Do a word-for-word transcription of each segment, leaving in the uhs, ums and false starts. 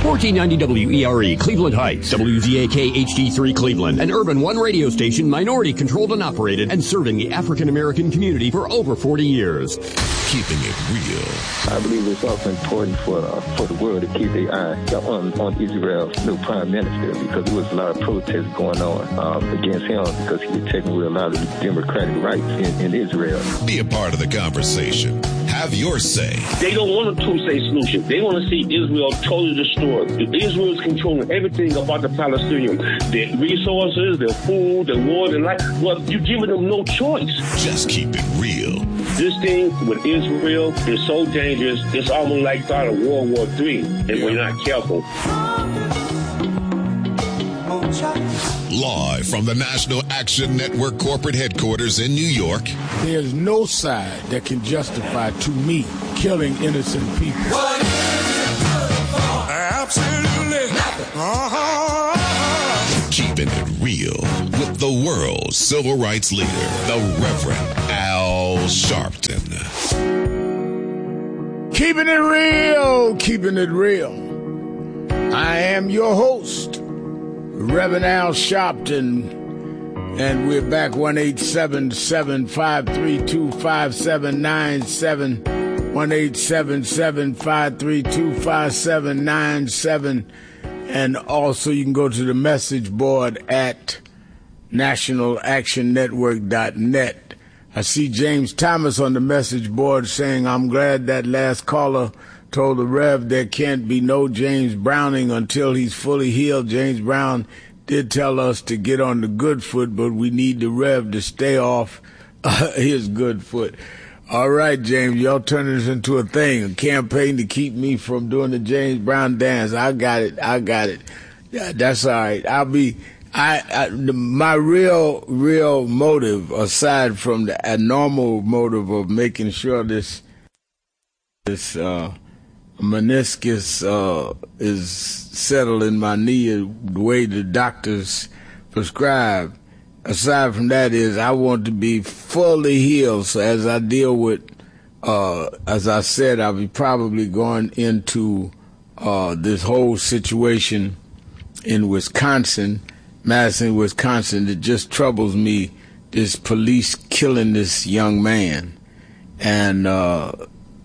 fourteen ninety W E R E, Cleveland Heights, W Z A K H D three Cleveland, an Urban One radio station, minority controlled and operated, and serving the African American community for over forty years. Keeping it real. I believe it's also important for uh, for the world to keep their eye on, on Israel's new prime minister, because there was a lot of protests going on um, against him because he was taking away a lot of the democratic rights in, in Israel. Be a part of the conversation. Have your say. They don't want a two-state solution. They want to see Israel totally destroyed. Israel is controlling everything about the Palestinians. Their resources, their food, their water, and life. Well, you're giving them no choice. Just keep it real. This thing with Israel is so dangerous, it's almost like start of World War Three, if yeah. we're not careful. Live from the National Action Network corporate headquarters in New York. There's no side that can justify, to me, killing innocent people. What is it good for? Absolutely nothing. Uh-huh. Keeping it real with the world's civil rights leader, the Reverend Al Sharpton. Keeping it real, keeping it real. I am your host, Reverend Al Sharpton, and we're back. One eight seven seven, five three two, five seven nine seven, one eight seven seven, five three two, five seven nine seven, and also you can go to the message board at national action network dot net. I see James Thomas on the message board saying, I'm glad that last caller told the Rev there can't be no James Browning until he's fully healed. James Brown did tell us to get on the good foot, but we need the Rev to stay off uh, his good foot. All right, James, y'all turn this into a thing, a campaign to keep me from doing the James Brown dance. I got it. I got it. Yeah, that's all right. I'll be... I, I the, my real, real motive, aside from the uh, normal motive of making sure this, this, uh, meniscus, uh, is settled in my knee the way the doctors prescribe. Aside from that is I want to be fully healed. So as I deal with, uh, as I said, I'll be probably going into, uh, this whole situation in Wisconsin, Madison, Wisconsin, that just troubles me, this police killing this young man. And uh,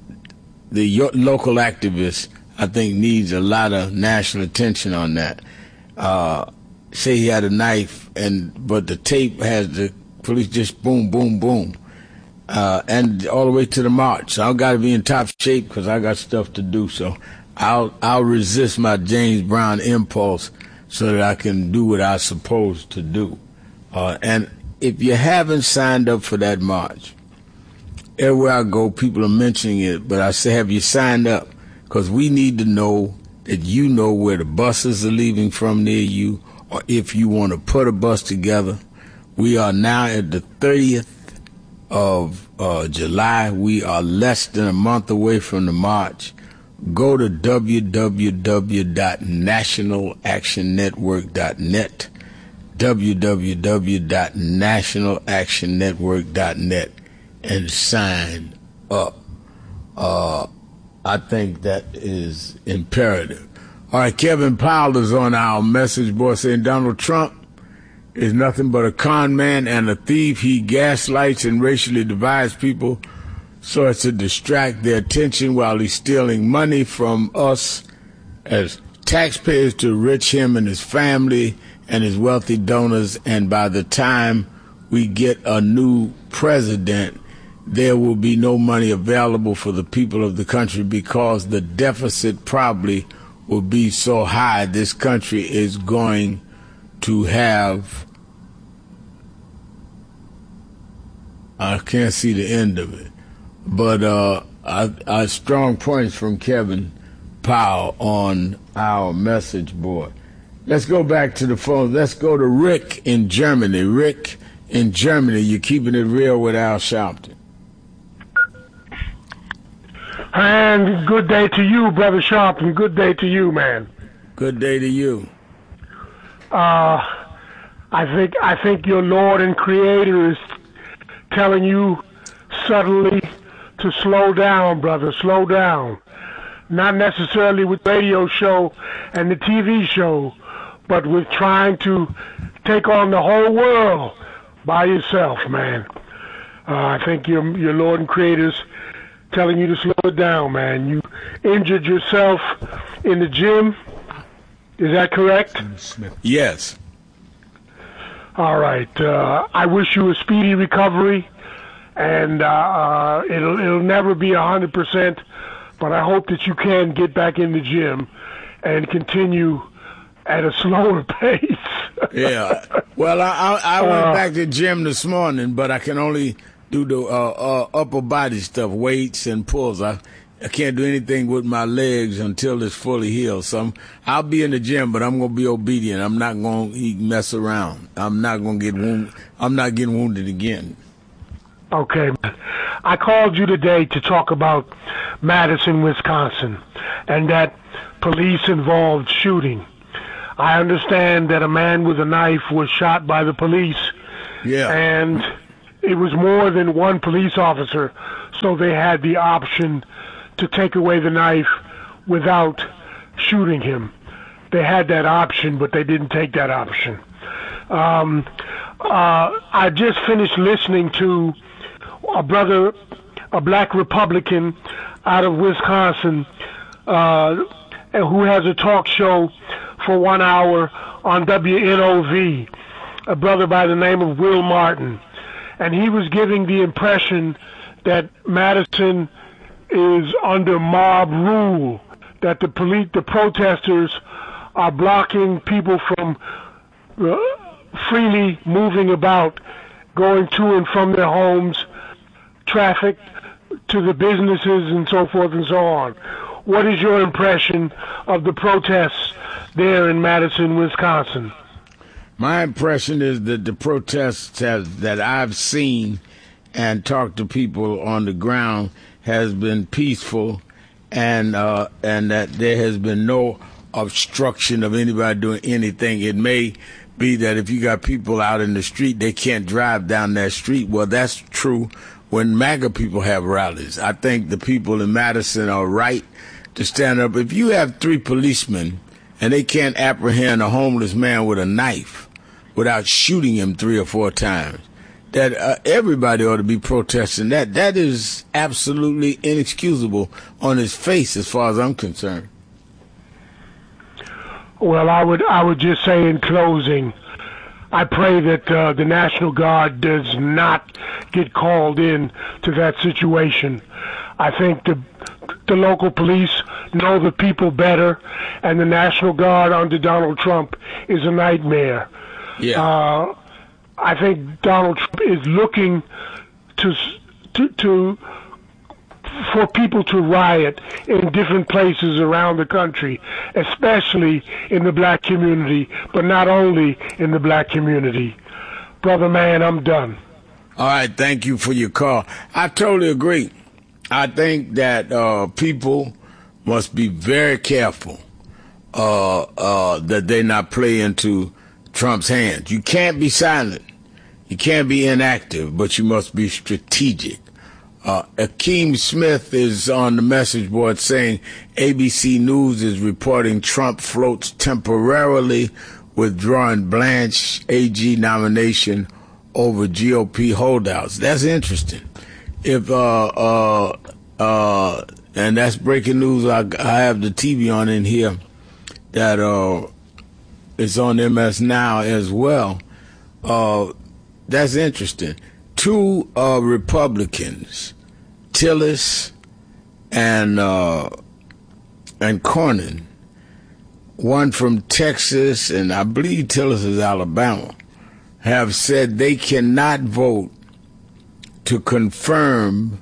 the local activist, I think, needs a lot of national attention on that. Uh, say he had a knife, and but the tape has the police just boom, boom, boom. Uh, and all the way to the march. So I've got to be in top shape because I got stuff to do. So I'll, I'll resist my James Brown impulse so that I can do what I'm supposed to do. Uh, and if you haven't signed up for that march, everywhere I go, people are mentioning it, but I say, have you signed up? Because we need to know that you know where the buses are leaving from near you, or if you want to put a bus together. We are now at the thirtieth of uh, July. We are less than a month away from the march. Go to w w w dot national action network dot net, w w w dot national action network dot net, and sign up. Uh, I think that is imperative. All right, Kevin Powell is on our message board saying Donald Trump is nothing but a con man and a thief. He gaslights and racially divides people so as to distract their attention while he's stealing money from us as taxpayers to enrich him and his family and his wealthy donors. And by the time we get a new president, there will be no money available for the people of the country because the deficit probably will be so high this country is going to have, I can't see the end of it. But uh, I, I strong points from Kevin Powell on our message board. Let's go back to the phone. Let's go to Rick in Germany. Rick in Germany, you're keeping it real with Al Sharpton. And good day to you, Brother Sharpton. Good day to you, man. Good day to you. Uh, I think I think your Lord and Creator is telling you subtly to slow down, brother, slow down. not necessarily with radio show and the T V show, but with trying to take on the whole world by yourself, man. Uh, I think your your Lord and Creator's telling you to slow it down, man. You injured yourself in the gym. Is that correct? Yes. All right. Uh, I wish you a speedy recovery, and uh, uh, it'll it'll never be a hundred percent, but I hope that you can get back in the gym and continue at a slower pace. Yeah. Well, I I, I went Uh, back to the gym this morning, but I can only do the uh, uh, upper body stuff, weights and pulls. I I can't do anything with my legs until it's fully healed. So I'm, I'll be in the gym, but I'm gonna be obedient. I'm not gonna mess around. I'm not gonna get wounded. I'm not getting wounded again. Okay, man. I called you today to talk about Madison, Wisconsin, and that police-involved shooting. I understand that a man with a knife was shot by the police, Yeah. and it was more than one police officer, so they had the option to take away the knife without shooting him. They had that option, but they didn't take that option. Um, uh, I just finished listening to a brother, a black Republican out of Wisconsin, uh, who has a talk show for one hour on W N O V, a brother by the name of Will Martin. And he was giving the impression that Madison is under mob rule, that the police, the protesters are blocking people from uh, freely moving about, going to and from their homes, traffic to the businesses and so forth and so on. What is your impression of the protests there in Madison, Wisconsin? My impression is that the protests have, that I've seen and talked to people on the ground has been peaceful, and uh, and that there has been no obstruction of anybody doing anything. It may be that if you got people out in the street, they can't drive down that street. Well, that's true when MAGA people have rallies. I think the people in Madison are right to stand up. If you have three policemen and they can't apprehend a homeless man with a knife without shooting him three or four times, that uh, everybody ought to be protesting. That that is absolutely inexcusable on its face, as far as I'm concerned. Well, I would I would just say in closing, I pray that uh, the National Guard does not get called in to that situation. I think the the local police know the people better, and the National Guard under Donald Trump is a nightmare. Yeah. Uh, I think Donald Trump is looking to to to for people to riot in different places around the country, especially in the black community, but not only in the black community. Brother man, I'm done. All right, thank you for your call. I totally agree. I think that uh, people must be very careful uh, uh, that they not play into Trump's hands. You can't be silent. You can't be inactive, but you must be strategic. Uh, Akeem Smith is on the message board saying A B C News is reporting Trump floats temporarily withdrawing Blanche A G nomination over G O P holdouts. That's interesting. If uh uh uh and that's breaking news. I, I have the T V on in here that uh it's on M S Now as well. Uh, that's interesting. Two uh, Republicans, Tillis and uh, and Cornyn, one from Texas and I believe Tillis is Alabama, have said they cannot vote to confirm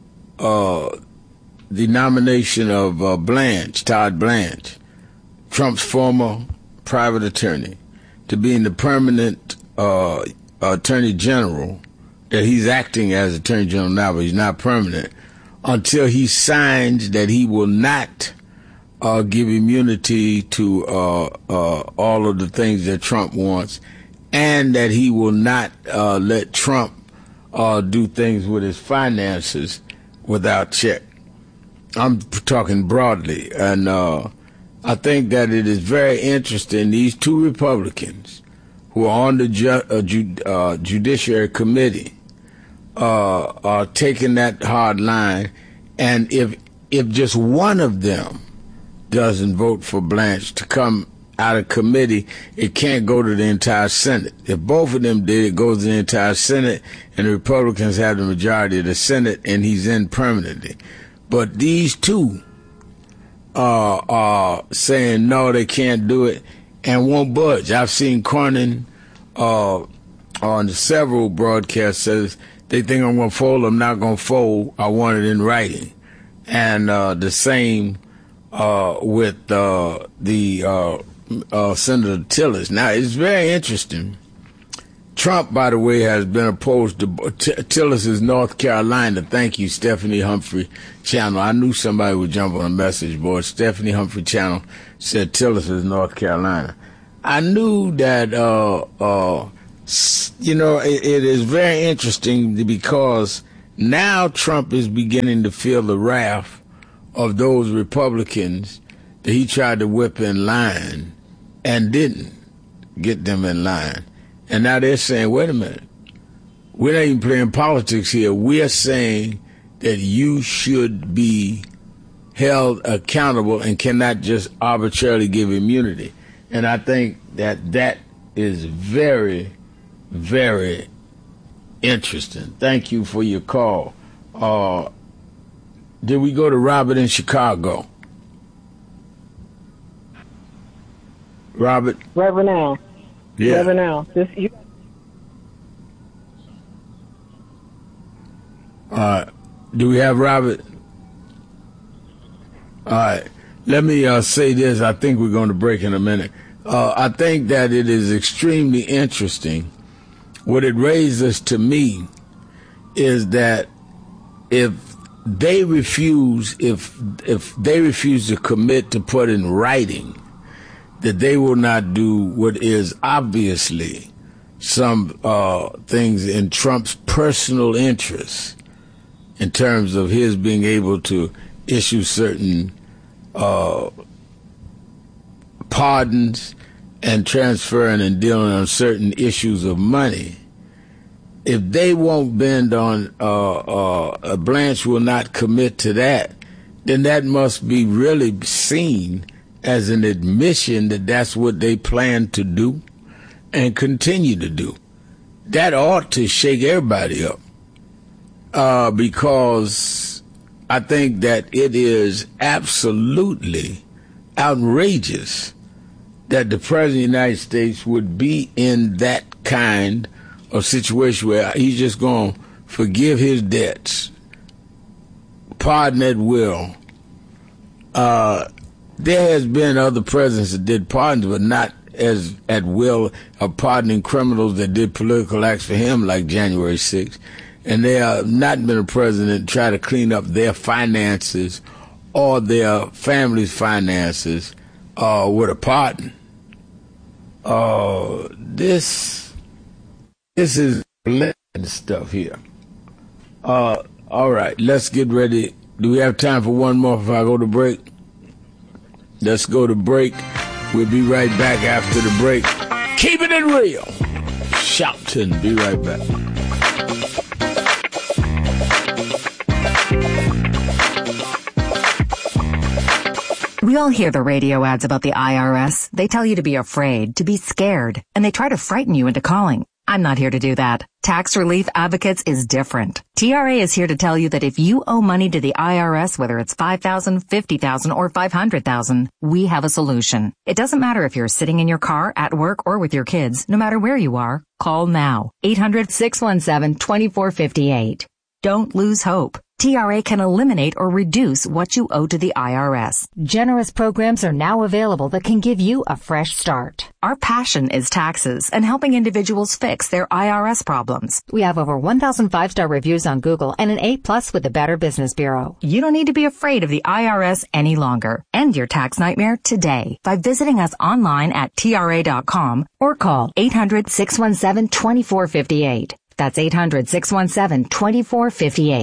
uh, the nomination of uh, Blanche, Todd Blanche, Trump's former private attorney, to being the permanent uh, attorney general. That he's acting as attorney general now, but he's not permanent until he signs that he will not uh, give immunity to uh, uh, all of the things that Trump wants, and that he will not uh, let Trump uh, do things with his finances without check. I'm talking broadly, and uh, I think that it is very interesting. These two Republicans who are on the ju- uh, ju- uh, Judiciary Committee uh, are taking that hard line, and if if just one of them doesn't vote for Blanche to come out of committee, it can't go to the entire Senate. If both of them did, it goes to the entire Senate, and the Republicans have the majority of the Senate, and he's in permanently. But these two uh, are saying no, they can't do it, and won't budge. I've seen Cornyn uh, on several broadcasts says they think I'm going to fold. I'm not going to fold. I want it in writing. And uh, the same uh, with uh, the uh, uh, Senator Tillis. Now, it's very interesting. Trump, by the way, has been opposed to T- Tillis' North Carolina. Thank you, Stephanie Humphrey Channel. I knew somebody would jump on a message board. Stephanie Humphrey Channel said Tillis is North Carolina. I knew that, uh, uh, you know, it, it is very interesting because now Trump is beginning to feel the wrath of those Republicans that he tried to whip in line and didn't get them in line. And now they're saying, wait a minute, we're not even playing politics here. We're saying that you should be held accountable and cannot just arbitrarily give immunity. And I think that that is very, very interesting. Thank you for your call. Uh, did we go to Robert in Chicago? Robert? Reverend Al. Yeah. Reverend Al. This, you... Uh, do we have Robert? All right. Let me uh, say this. I think we're going to break in a minute. Uh, I think that it is extremely interesting. What it raises to me is that if they refuse, if if they refuse to commit to put in writing that they will not do what is obviously some uh, things in Trump's personal interest in terms of his being able to issue certain uh, pardons and transferring and dealing on certain issues of money. If they won't bend on, uh, uh, Blanche will not commit to that, then that must be really seen as an admission that that's what they plan to do and continue to do. That ought to shake everybody up uh, because I think that it is absolutely outrageous that the President of the United States would be in that kind of situation where he's just going to forgive his debts, pardon at will. Uh, there has been other presidents that did pardons, but not as at will of pardoning criminals that did political acts for him, like January sixth. And there have not been a president that tried to clean up their finances or their family's finances uh, with a pardon. Uh, this this is stuff here. Uh, all right, let's get ready. Do we have time for one more before I go to break? Let's go to break. We'll be right back after the break. Keeping it real. Shouting. Be right back. We all hear the radio ads about the I R S. They tell you to be afraid, to be scared, and they try to frighten you into calling. I'm not here to do that. Tax Relief Advocates is different. T R A is here to tell you that if you owe money to the I R S, whether it's five thousand dollars, fifty thousand dollars, or five hundred thousand dollars, we have a solution. It doesn't matter if you're sitting in your car, at work, or with your kids. No matter where you are, call now. eight hundred, six one seven, two four five eight. Don't lose hope. T R A can eliminate or reduce what you owe to the I R S. Generous programs are now available that can give you a fresh start. Our passion is taxes and helping individuals fix their I R S problems. We have over one thousand five-star reviews on Google and an A plus with the Better Business Bureau. You don't need to be afraid of the I R S any longer. End your tax nightmare today by visiting us online at T R A dot com or call eight hundred, six one seven, two four five eight. That's eight hundred, six one seven, two four five eight.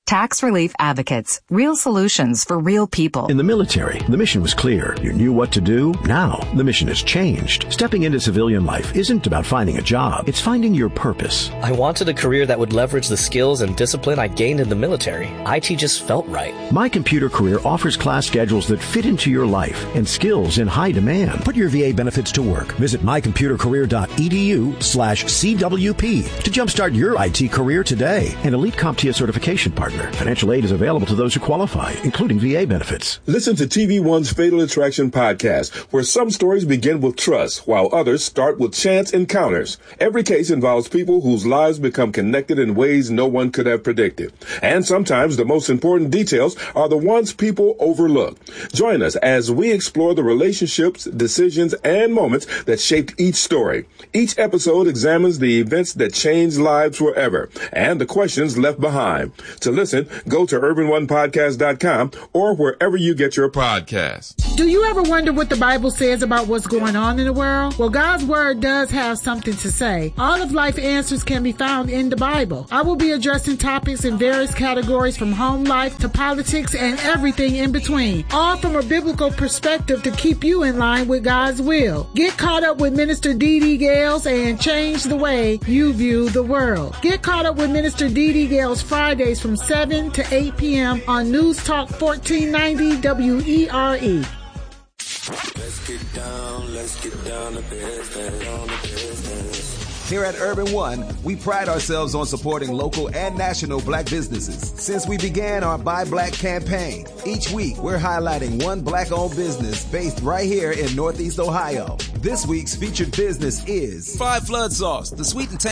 Tax Relief Advocates. Real solutions for real people. In the military, the mission was clear. You knew what to do. Now, the mission has changed. Stepping into civilian life isn't about finding a job. It's finding your purpose. I wanted a career that would leverage the skills and discipline I gained in the military. I T just felt right. My Computer Career offers class schedules that fit into your life and skills in high demand. Put your V A benefits to work. Visit mycomputercareer.edu slash CWP to jumpstart your I T career today. An Elite CompTIA certification partner. Financial aid is available to those who qualify, including V A benefits. Listen to T V One's Fatal Attraction podcast, where some stories begin with trust, while others start with chance encounters. Every case involves people whose lives become connected in ways no one could have predicted. And sometimes the most important details are the ones people overlook. Join us as we explore the relationships, decisions, and moments that shaped each story. Each episode examines the events that changed lives forever and the questions left behind. To listen, go to urban one podcast dot com or wherever you get your podcasts. Do you ever wonder what the Bible says about what's going on in the world? Well, God's Word does have something to say. All of life answers can be found in the Bible. I will be addressing topics in various categories from home life to politics and everything in between, all from a biblical perspective to keep you in line with God's will. Get caught up with Minister Dee Dee Gales and change the way you view the world. Get caught up with Minister Dee Dee Gales Fridays from seven to eight p.m. on News Talk fourteen ninety W E R E. Let's get down, let's get down to business, down to business. Here at Urban One, we pride ourselves on supporting local and national black businesses. Since we began our Buy Black campaign, each week we're highlighting one black-owned business based right here in Northeast Ohio. This week's featured business is Five Flood Sauce, the sweet and tangy